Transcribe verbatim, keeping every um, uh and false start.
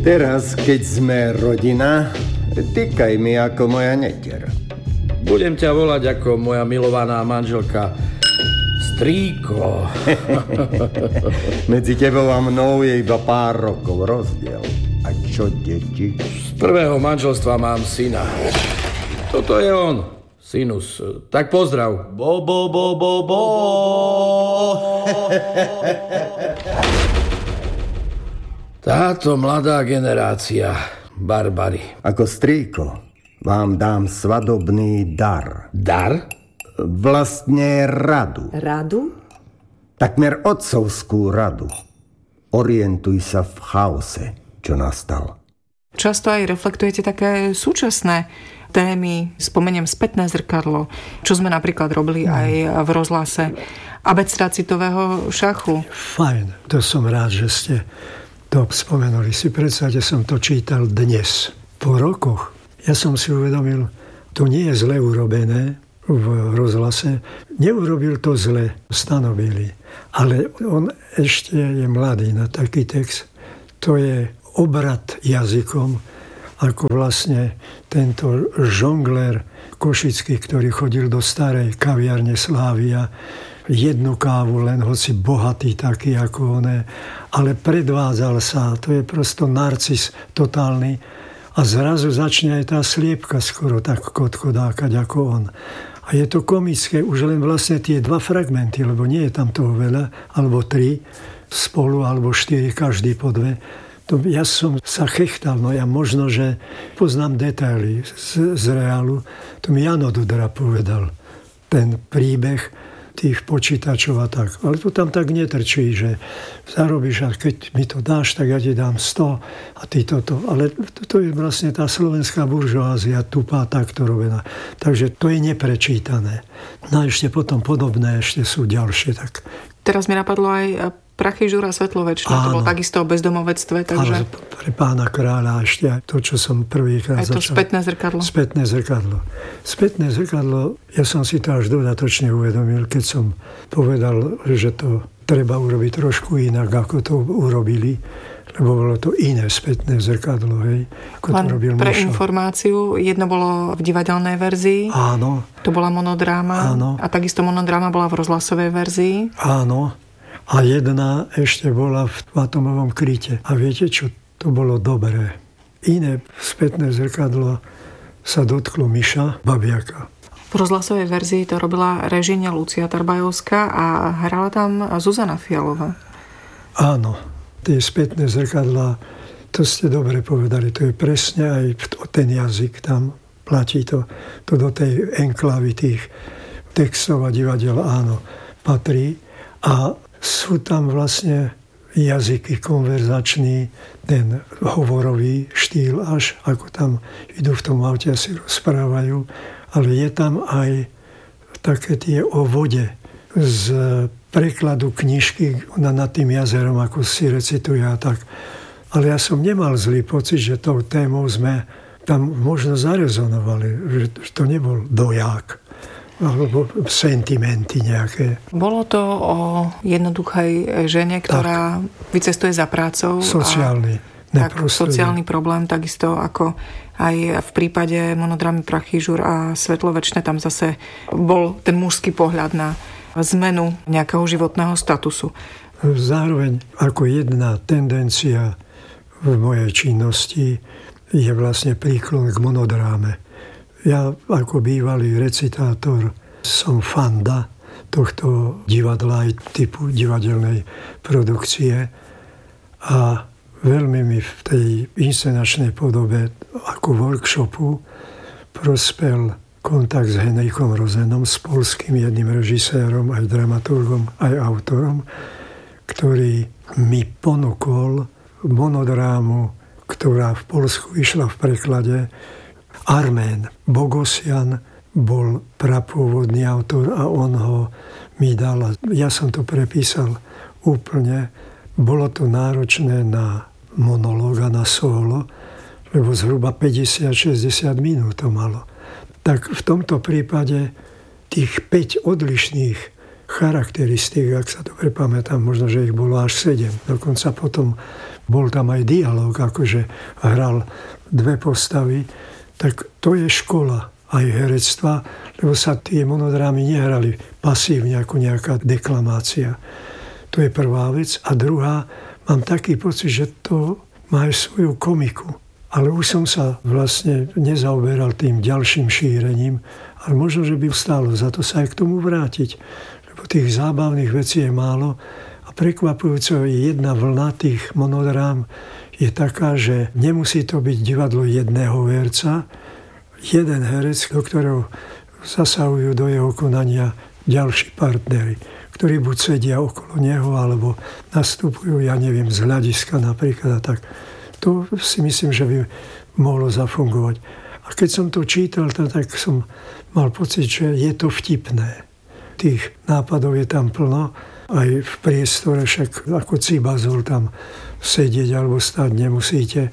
Teraz, keď sme rodina, tykaj mi ako moja netier. Budem ťa volať ako moja milovaná manželka Strýko. Medzi tebou a mnou je iba pár rokov rozdiel. A čo deti? Z prvého manželstva mám syna. Toto je on, Sinus. Tak pozdrav. Bo, bo, bo, bo, bo. Táto mladá generácia, barbary. Ako strýko vám dám svadobný dar. Dar? Vlastne radu. Radu? Takmer otcovskú radu. Orientuj sa v chaose, čo nastal. Často aj reflektujete také súčasné témy. Spomeniem Spätné zrkadlo, čo sme napríklad robili aj v rozhlase. Abeceda citového šachu. Fajn, to som rád, že ste to spomenuli. Si predstavte, som to čítal dnes. Po rokoch ja som si uvedomil, to nie je zle urobené v rozhlase. Neurobil to zle, stanovili. Ale on ešte je mladý na taký text. To je obrat jazykom, ako vlastne tento žongler košický, ktorý chodil do starej kaviarne Slávia, jednu kávu, len hoci bohatý taký ako oné, ale predvádzal sa, to je prosto narcis totálny a zrazu začne aj tá sliepka skoro tak kotkodákať ako on. A je to komické, už len vlastne tie dva fragmenty, lebo nie je tam toho veľa, alebo tri spolu, alebo štyri, každý po dve. To ja som sa chechtal, no ja možno, že poznám detaily z, z reálu. To mi Jano Dudra povedal, ten príbeh tých počítačov a tak. Ale to tam tak netrčí, že zarobíš a keď mi to dáš, tak ja ti dám sto a ty toto. Ale to, to je vlastne tá slovenská buržoázia tupá takto robená. Takže to je neprečítané. No a ešte potom podobné ešte sú ďalšie. Tak. Teraz mi napadlo aj Prachy Žura Svetlovečné. To bolo takisto o bezdomovectve. Takže... Ale pre Pána kráľa ešte aj to, čo som prvýkrát začal. Aj to začal. Spätné zrkadlo. Spätné zrkadlo. Spätné zrkadlo, ja som si to až dodatočne uvedomil, keď som povedal, že to treba urobiť trošku inak, ako to urobili, lebo bolo to iné spätné zrkadlo, hej, ako Len to robil pre Mišo. informáciu, jedno bolo v divadelnej verzii. Áno. To bola monodráma. Áno. A takisto monodráma bola v rozhlasovej verzii. Áno. A jedna ešte bola v atomovom kryte. A viete čo? To bolo dobré. Iné spätné zrkadlo sa dotklo Miša Babiaka. V rozhlasovej verzii to robila režíňa Lucia Tarbajovská a hrala tam Zuzana Fialová. Áno. Tie spätné zrkadlá, to ste dobre povedali, to je presne aj ten jazyk tam, platí to, to do tej enklávy tých textov a divadiel, áno, patrí. A sú tam vlastne jazyky konverzačný, ten hovorový štýl, až ako tam idú v tom aute a si rozprávajú, ale je tam aj také tie o vode z prekladu knižky nad tým jazerom, ako si recituje a tak. Ale ja som nemal zlý pocit, že tou témou sme tam možno zarezonovali, že to nebol doják alebo sentimenty nejaké. Bolo to o jednoduchej žene, ktorá tak vycestuje za prácou. Sociálny. A tak, sociálny problém, takisto ako aj v prípade monodrámy Prachy Žur a Svetlovečné, tam zase bol ten mužský pohľad na zmenu nejakého životného statusu. Zároveň ako jedna tendencia v mojej činnosti je vlastne príklon k monodráme. Ja ako bývalý recitátor som fanda tohto divadla aj typu divadelnej produkcie a veľmi mi v tej inscenačnej podobe ako workshopu prospel kontakt s Henrikom Rozenom, s poľským jedným režisérom, aj dramaturgom, aj autorom, ktorý mi ponúkol monodrámu, ktorá v Poľsku išla v preklade. Armén Bogosian bol prapôvodný autor a on ho mi dal. Ja som to prepísal úplne. Bolo to náročné na monológ a na solo, lebo zhruba päťdesiat až šesťdesiat minút to malo. Tak v tomto prípade tých päť odlišných charakteristík, ak sa dobre pamätám, možno, že ich bolo až sedem. Dokonca potom bol tam aj dialog, akože hral dve postavy, tak to je škola aj herectva, lebo sa tie monodrámy nehrali pasívne ako nejaká deklamácia. To je prvá vec. A druhá, mám taký pocit, že to má aj svoju komiku. Ale už som sa vlastne nezaoberal tým ďalším šírením, ale možno, že by stálo za to sa aj k tomu vrátiť. Lebo tých zábavných vecí je málo a prekvapujúco jedna vlna tých monodrám je taká, že nemusí to byť divadlo jedného herca, jeden herec, do ktorého zasahujú do jeho konania ďalší partneri, ktorí buď sedia okolo neho, alebo nastupujú, ja neviem, z hľadiska napríklad a tak. To si myslím, že by mohlo zafungovať. A keď som to čítal, tak som mal pocit, že je to vtipné. Tých nápadov je tam plno, aj v priestore, však ako cibazol tam sedieť alebo stáť nemusíte.